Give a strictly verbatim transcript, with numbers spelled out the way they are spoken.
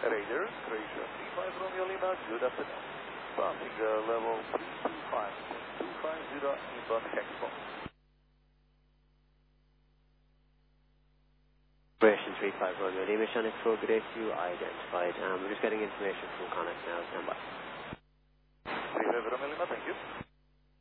Raider, Croatia three five Romeo Lima, good afternoon. Passing the level three two five two five zero inbound Hexpot. Operation three five Romeo Lima, Sonic four, good day to you, identified. Um, we're just getting information from Connect now, stand by. three five Romeo Lima, thank you.